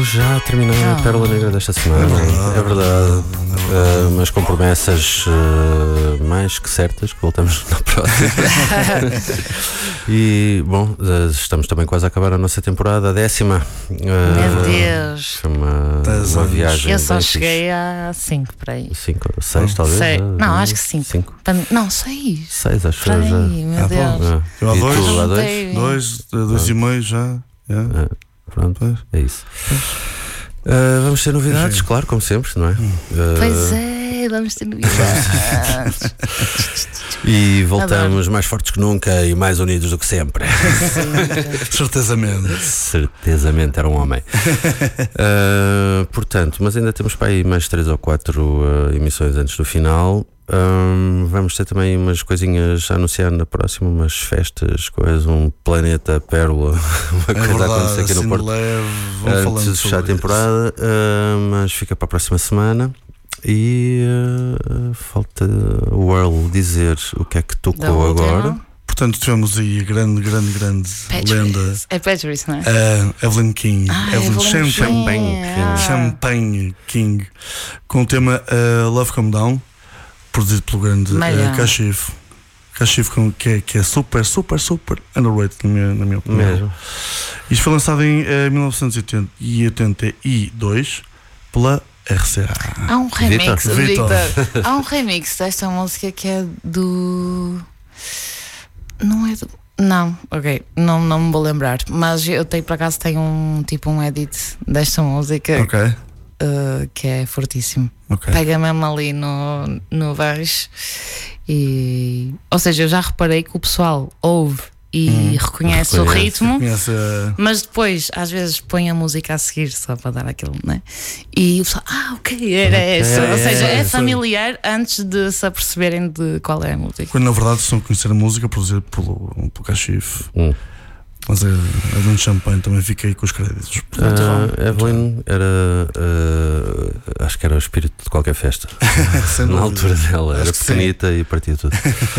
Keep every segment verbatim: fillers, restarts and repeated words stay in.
Estamos já a terminar oh. a Pérola Negra desta semana. É verdade, é verdade. Uh, mas com promessas uh, mais que certas que voltamos na próxima. E bom, uh, estamos também quase a acabar a nossa temporada, a décima. Uh, Meu Deus! Foi uma, uma viagem. Eu só cheguei a cinco por aí. cinco, seis talvez? Sei. Não, acho que cinco. cinco. Não, seis. seis, acho que já. Meu ah, Deus. Ah. Eu há dois, tu, há dois, dois, dois e meio já. Yeah. Ah, pronto, é isso. Uh, vamos ter novidades, Sim. claro, como sempre, não é? Uh, pois é, vamos ter novidades. E voltamos Adoro. mais fortes que nunca e mais unidos do que sempre. Certezamente. Certezamente era um homem. uh, Portanto, mas ainda temos para aí mais três ou quatro uh, emissões antes do final. Um, vamos ter também umas coisinhas a anunciar na próxima, umas festas, coisas, um planeta pérola, uma é coisa verdade, a acontecer aqui assim no Porto leve, antes de fechar a temporada, uh, mas fica para a próxima semana. E uh, falta o Earl dizer o que é que tocou agora. Portanto, tivemos aí a grande, grande, grande Patrice. lenda. É Patrice, não é? Uh, Evelyn King. Ah, Evelyn Evelyn Champagne King. King. Champagne King. Com o tema uh, Love Come Down, produzido pelo grande uh, Kashif. Kashif, que é, que é super, super, super underrated, na minha, na minha opinião. Mesmo. Isto foi lançado em uh, mil novecentos e oitenta e dois pela R C A. Há um remix, Victor. Victor. Há um remix desta música que é do. Não é do. Não, ok, não, não me vou lembrar. Mas eu tenho, por acaso, tenho um tipo um edit desta música. Ok. Uh, que é fortíssimo. Okay. Pega mesmo ali no, no baixo. E, ou seja, eu já reparei que o pessoal ouve e hum, reconhece, reconhece o ritmo, reconhece a... mas depois às vezes põe a música a seguir só para dar aquilo, né? E o pessoal, ah, ok, era okay, essa. Ou seja, é, é familiar antes de se aperceberem de qual é a música. Quando na verdade estão a conhecer a música produzida pelo, pelo Kashif. Hum. Mas a Evelyn Champagne também fica aí com os créditos. Uh, Evelyn era uh, acho que era o espírito de qualquer festa. Na altura dela, acho era pequenita sim. E partia tudo.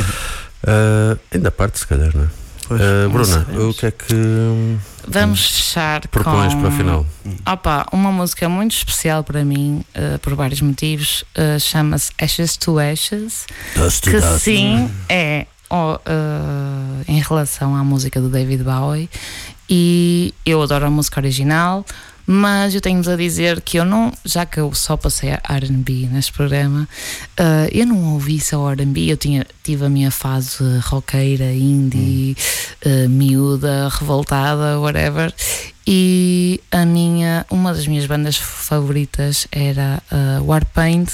uh, Ainda parte, se calhar, não é? Pois, uh, Bruna, o que é que vamos fechar propões com... para o final? Opa, uma música muito especial para mim, uh, por vários motivos. uh, Chama-se Ashes to Ashes. Dust que dust. Sim, é oh, uh, em relação à música do David Bowie. E eu adoro a música original, mas eu tenho-vos a dizer que eu não, já que eu só passei a R and B neste programa, uh, eu não ouvi só R and B. Eu tinha, tive a minha fase roqueira, indie, hum. uh, miúda, revoltada, whatever. E a minha, uma das minhas bandas favoritas era uh, Warpaint.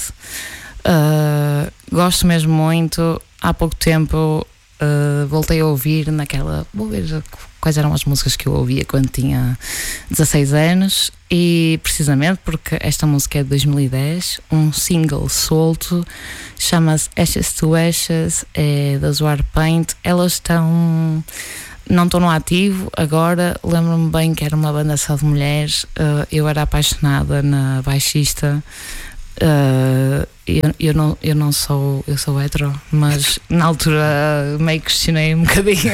Uh, gosto mesmo muito. Há pouco tempo uh, voltei a ouvir naquela. Vou ver quais eram as músicas que eu ouvia quando tinha dezasseis anos. E precisamente porque esta música é de dois mil e dez, um single solto, chama-se Ashes to Ashes, é das Warpaint. Elas estão. Não estou no ativo agora. Lembro-me bem que era uma banda só de mulheres. Uh, eu era apaixonada na baixista. Uh, eu, eu, não, eu não sou, eu sou hetero, mas na altura meio questionei um bocadinho.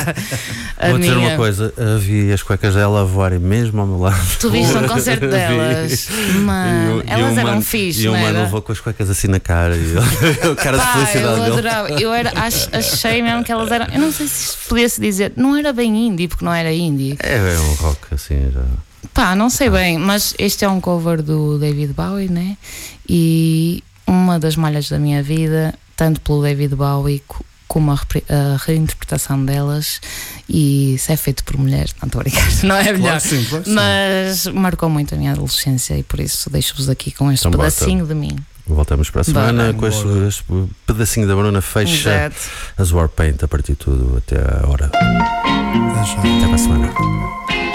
a Vou minha... dizer uma coisa: vi as cuecas dela a voarem mesmo ao meu lado. Tu viste um concerto delas, mano, e, elas e um eram mano, fixe. E um não mano era? levou com as cuecas assim na cara e cara Pá, de felicidade. Eu adorava, eu era, ach, achei mesmo que elas eram. Eu não sei se podia-se dizer, não era bem indie, porque não era indie. É, é um rock assim já. Pá, não sei bem, mas este é um cover do David Bowie, né? E uma das malhas da minha vida, tanto pelo David Bowie como a, a reinterpretação delas, e se é feito por mulheres, não estou a brincar, não é melhor, claro sim, claro mas sim. Marcou muito a minha adolescência e por isso deixo-vos aqui com este então, pedacinho bota. de mim. Voltamos para a semana bora, com este, este pedacinho da Bruna. Fecha Exato. As Warpaint a partir de tudo até a hora. Até para a semana.